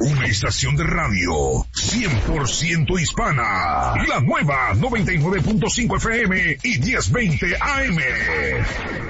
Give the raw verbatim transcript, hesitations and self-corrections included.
Una estación de radio cien por ciento hispana. La nueva noventa y nueve punto cinco F M y diez veinte A M.